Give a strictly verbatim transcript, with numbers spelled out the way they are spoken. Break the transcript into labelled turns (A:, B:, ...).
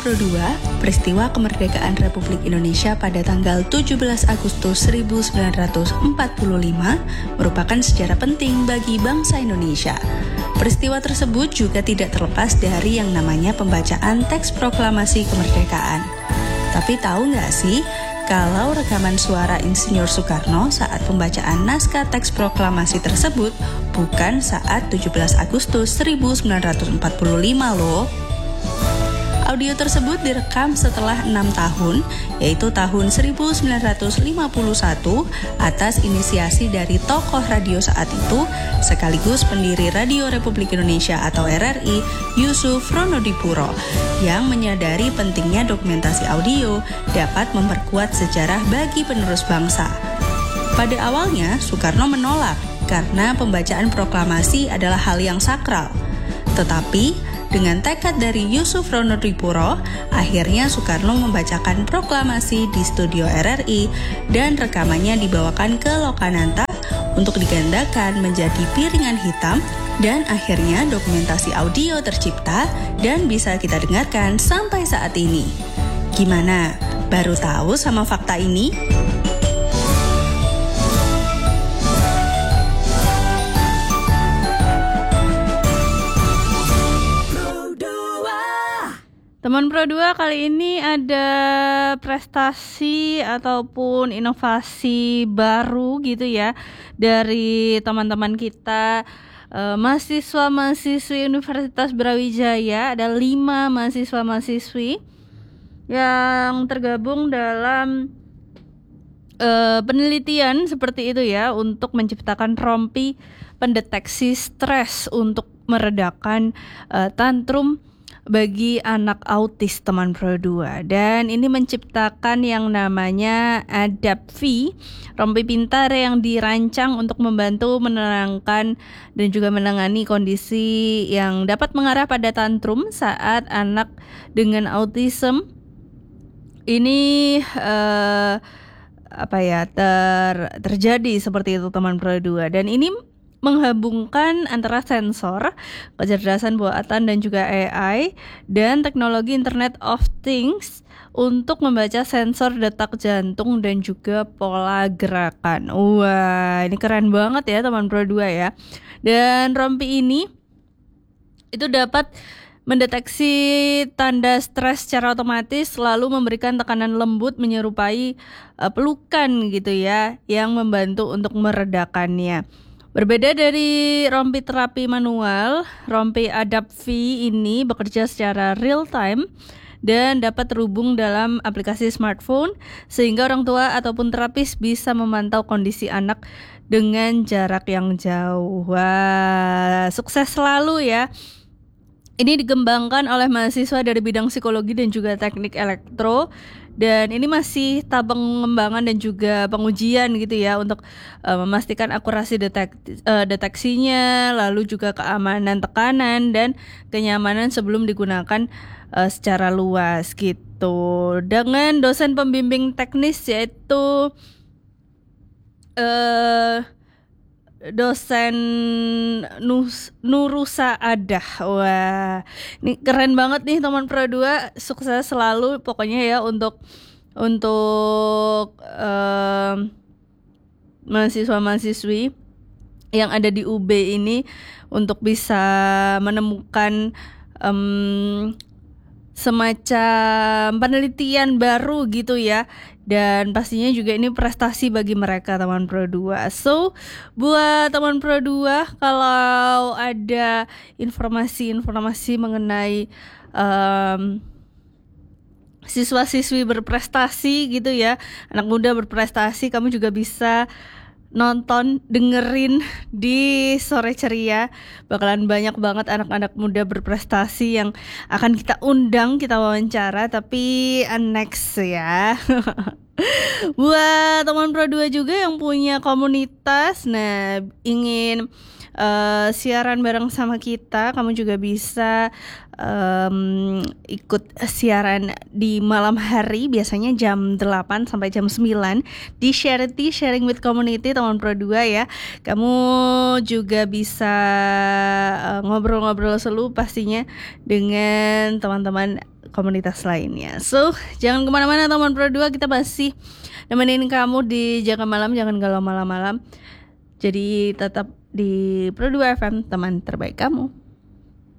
A: Pro dua, peristiwa kemerdekaan Republik Indonesia pada tanggal tujuh belas Agustus seribu sembilan ratus empat puluh lima merupakan sejarah penting bagi bangsa Indonesia. Peristiwa tersebut juga tidak terlepas dari yang namanya pembacaan teks proklamasi kemerdekaan. Tapi tahu nggak sih, kalau rekaman suara Insinyur Soekarno saat pembacaan naskah teks proklamasi tersebut bukan saat tujuh belas Agustus seribu sembilan ratus empat puluh lima loh. Audio tersebut direkam setelah enam tahun, yaitu tahun seribu sembilan ratus lima puluh satu, atas inisiasi dari tokoh radio saat itu, sekaligus pendiri Radio Republik Indonesia atau R R I, Yusuf Ronodipuro, yang menyadari pentingnya dokumentasi audio dapat memperkuat sejarah bagi penerus bangsa. Pada awalnya, Soekarno menolak karena pembacaan proklamasi adalah hal yang sakral. Tetapi, dengan tekad dari Yusuf Ronodipuro, akhirnya Soekarno membacakan proklamasi di studio R R I dan rekamannya dibawakan ke Lokananta untuk digandakan menjadi piringan hitam, dan akhirnya dokumentasi audio tercipta dan bisa kita dengarkan sampai saat ini. Gimana? Baru tahu sama fakta ini?
B: Teman Pro dua, kali ini ada prestasi ataupun inovasi baru gitu ya dari teman-teman kita, eh, mahasiswa-mahasiswi Universitas Brawijaya. Ada lima mahasiswa-mahasiswi yang tergabung dalam eh, penelitian seperti itu ya, untuk menciptakan rompi pendeteksi stres untuk meredakan eh, tantrum bagi anak autis, teman Pro dua. Dan ini menciptakan yang namanya AdaptV, rompi pintar yang dirancang untuk membantu menenangkan dan juga menangani kondisi yang dapat mengarah pada tantrum saat anak dengan autism ini uh, apa ya ter, terjadi seperti itu, teman Pro dua. Dan ini menghubungkan antara sensor, kecerdasan buatan dan juga A I dan teknologi Internet of Things untuk membaca sensor detak jantung dan juga pola gerakan. Wah, ini keren banget ya teman Pro dua ya. Dan rompi ini itu dapat mendeteksi tanda stres secara otomatis, lalu memberikan tekanan lembut menyerupai uh, pelukan gitu ya, yang membantu untuk meredakannya. Berbeda dari rompi terapi manual, rompi AdaptV ini bekerja secara real time dan dapat terhubung dalam aplikasi smartphone, sehingga orang tua ataupun terapis bisa memantau kondisi anak dengan jarak yang jauh. Wah, sukses selalu ya. Ini dikembangkan oleh mahasiswa dari bidang psikologi dan juga teknik elektro. Dan ini masih tahap pengembangan dan juga pengujian gitu ya, untuk uh, memastikan akurasi detek, uh, deteksinya, lalu juga keamanan tekanan dan kenyamanan sebelum digunakan uh, secara luas gitu. Dengan dosen pembimbing teknis yaitu uh, dosen Nus, Nurusa Adah. Wah, ini keren banget nih teman Pro dua, sukses selalu pokoknya ya untuk untuk um, mahasiswa-mahasiswi yang ada di U B ini untuk bisa menemukan um, semacam penelitian baru gitu ya. Dan pastinya juga ini prestasi bagi mereka, teman Pro dua. So, buat teman Pro dua, kalau ada informasi-informasi mengenai um, siswa-siswi berprestasi gitu ya, anak muda berprestasi, kamu juga bisa nonton, dengerin di Sore Ceria. Bakalan banyak banget anak-anak muda berprestasi yang akan kita undang, kita wawancara, tapi next ya. Buat teman Pro dua juga yang punya komunitas, nah ingin uh, siaran bareng sama kita, kamu juga bisa um, ikut siaran di malam hari, biasanya jam delapan sampai jam sembilan di Charity Sharing with Community, teman Pro dua ya. Kamu juga bisa uh, ngobrol-ngobrol seru pastinya dengan teman-teman komunitas lainnya. So, jangan kemana-mana teman Pro dua, kita masih nemenin kamu di Jaga Malam, jangan galau malam-malam. Jadi tetap di Pro dua F M, teman terbaik kamu.